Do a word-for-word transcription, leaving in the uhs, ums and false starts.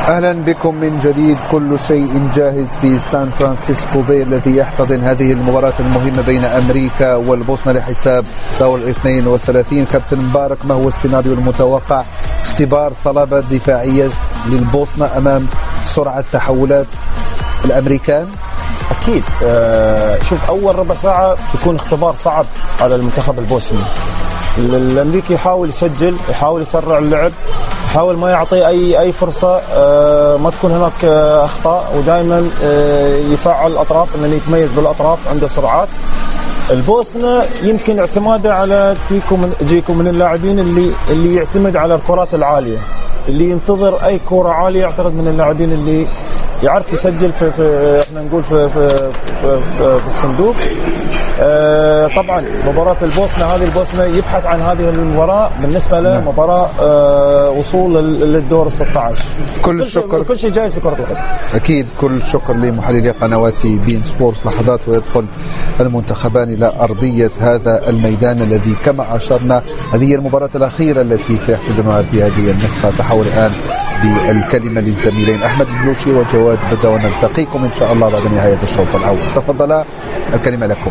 أهلا بكم من جديد. كل شيء جاهز في سان فرانسيسكو بي الذي يحتضن هذه المباراة المهمة بين أمريكا والبوسنة لحساب دور الاثنين والثلاثين. كابتن مبارك، ما هو السيناريو المتوقع؟ اختبار صلابة دفاعية للبوسنة أمام سرعة تحولات الأمريكان؟ أكيد. آه شوف، أول ربع ساعة يكون اختبار صعب على المنتخب البوسني. الأمريكي يحاول يسجل، يحاول يسرع اللعب، يحاول ما يعطي أي أي فرصة، آه ما تكون هناك آه أخطاء، ودائما آه يفعل الأطراف، إنه يتميز بالأطراف، عنده سرعات. البوسنة يمكن اعتماده على جيكو من جيكو من اللاعبين اللي اللي يعتمد على الكرات العالية، اللي ينتظر أي كرة عالية يعترض من اللاعبين اللي يعرف يسجل في, في احنا نقول في في في, في, في الصندوق. آه طبعا مباراة البوسنة، هذه البوسنة يبحث عن هذه المباراة بالنسبة له مباراة آه وصول للدور الستة عشر. كل الشكر، كل شيء جايز في كرة القدم. أكيد كل الشكر لمحللي قنوات بين سبورتس. لحظات ويدخل المنتخبان إلى أرضية هذا الميدان الذي كما أشرنا هذه المباراة الأخيرة التي سيحتضنها في هذه النسخة. تحول الآن بالكلمة للزميلين أحمد البلوشي وجواد بدر، ونلتقيكم إن شاء الله بعد نهاية الشوط الأول. تفضل، الكلمة لكم.